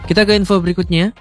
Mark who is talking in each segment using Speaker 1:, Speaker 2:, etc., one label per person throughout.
Speaker 1: Kita ke info berikutnya.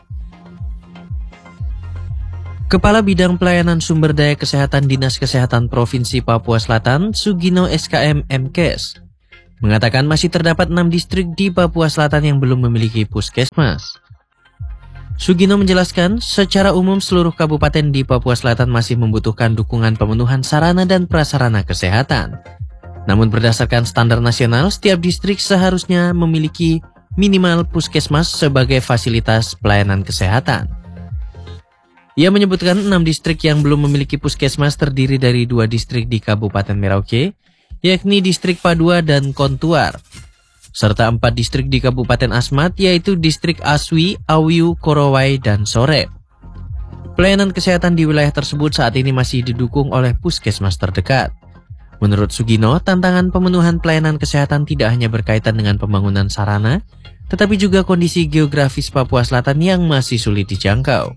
Speaker 1: Kepala Bidang Pelayanan Sumber Daya Kesehatan Dinas Kesehatan Provinsi Papua Selatan, Sugino SKM MKes, mengatakan masih terdapat 6 distrik di Papua Selatan yang belum memiliki puskesmas. Sugino menjelaskan, secara umum seluruh kabupaten di Papua Selatan masih membutuhkan dukungan pemenuhan sarana dan prasarana kesehatan. Namun berdasarkan standar nasional, setiap distrik seharusnya memiliki minimal puskesmas sebagai fasilitas pelayanan kesehatan. Ia menyebutkan 6 distrik yang belum memiliki puskesmas terdiri dari 2 distrik di Kabupaten Merauke, yakni distrik Padua dan Kontuar, serta 4 distrik di Kabupaten Asmat, yaitu distrik Aswi, Awiu, Korowai, dan Sorep. Pelayanan kesehatan di wilayah tersebut saat ini masih didukung oleh puskesmas terdekat. Menurut Sugino, tantangan pemenuhan pelayanan kesehatan tidak hanya berkaitan dengan pembangunan sarana, tetapi juga kondisi geografis Papua Selatan yang masih sulit dijangkau.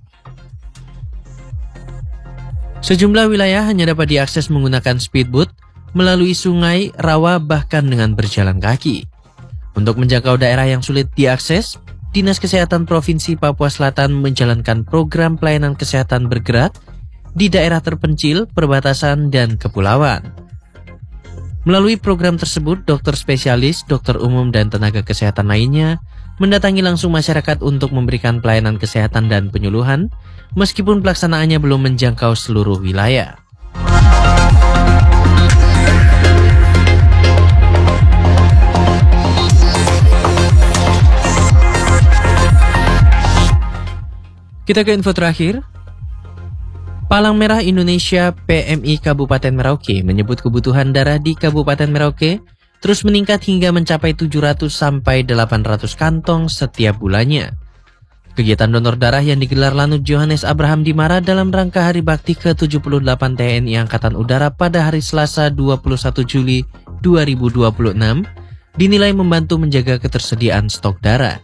Speaker 1: Sejumlah wilayah hanya dapat diakses menggunakan speedboat, melalui sungai, rawa, bahkan dengan berjalan kaki. Untuk menjangkau daerah yang sulit diakses, Dinas Kesehatan Provinsi Papua Selatan menjalankan program pelayanan kesehatan bergerak di daerah terpencil, perbatasan, dan kepulauan. Melalui program tersebut, dokter spesialis, dokter umum, dan tenaga kesehatan lainnya mendatangi langsung masyarakat untuk memberikan pelayanan kesehatan dan penyuluhan, meskipun pelaksanaannya belum menjangkau seluruh wilayah. Kita ke info terakhir. Palang Merah Indonesia PMI Kabupaten Merauke menyebut kebutuhan darah di Kabupaten Merauke terus meningkat hingga mencapai 700 sampai 800 kantong setiap bulannya. Kegiatan donor darah yang digelar Lanut Johannes Abraham Dimara dalam rangka Hari Bakti ke-78 TNI Angkatan Udara pada hari Selasa 21 Juli 2026 dinilai membantu menjaga ketersediaan stok darah.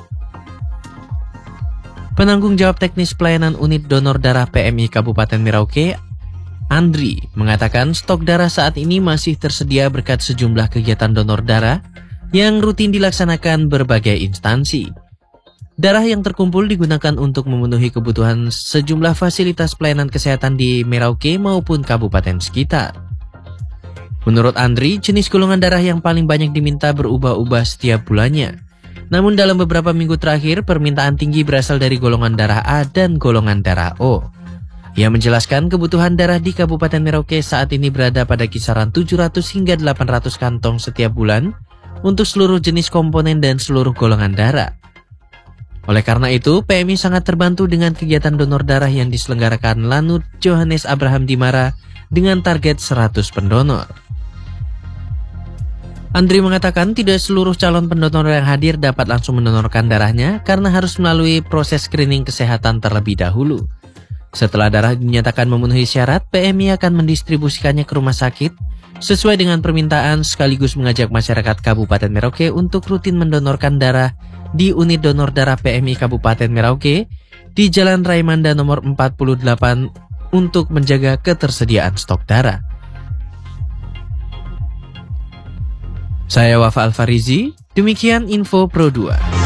Speaker 1: Penanggung jawab teknis pelayanan unit donor darah PMI Kabupaten Merauke, Andri, mengatakan stok darah saat ini masih tersedia berkat sejumlah kegiatan donor darah yang rutin dilaksanakan berbagai instansi. Darah yang terkumpul digunakan untuk memenuhi kebutuhan sejumlah fasilitas pelayanan kesehatan di Merauke maupun kabupaten sekitar. Menurut Andri, jenis golongan darah yang paling banyak diminta berubah-ubah setiap bulannya. Namun dalam beberapa minggu terakhir, permintaan tinggi berasal dari golongan darah A dan golongan darah O. Ia menjelaskan kebutuhan darah di Kabupaten Merauke saat ini berada pada kisaran 700 hingga 800 kantong setiap bulan untuk seluruh jenis komponen dan seluruh golongan darah. Oleh karena itu, PMI sangat terbantu dengan kegiatan donor darah yang diselenggarakan Lanut Johannes Abraham Dimara dengan target 100 pendonor. Andri mengatakan tidak seluruh calon pendonor yang hadir dapat langsung mendonorkan darahnya karena harus melalui proses screening kesehatan terlebih dahulu. Setelah darah dinyatakan memenuhi syarat, PMI akan mendistribusikannya ke rumah sakit sesuai dengan permintaan sekaligus mengajak masyarakat Kabupaten Merauke untuk rutin mendonorkan darah di unit donor darah PMI Kabupaten Merauke di Jalan Raimanda nomor 48 untuk menjaga ketersediaan stok darah. Saya Wafa Alfarizi, demikian info Pro 2.